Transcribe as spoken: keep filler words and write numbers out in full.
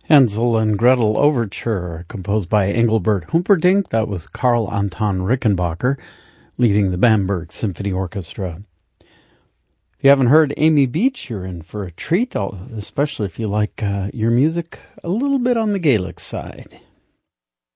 Hansel and Gretel Overture, composed by Engelbert Humperdinck. That was Karl Anton Rickenbacker, leading the Bamberg Symphony Orchestra. If you haven't heard Amy Beach, you're in for a treat, especially if you like uh, your music a little bit on the Gaelic side.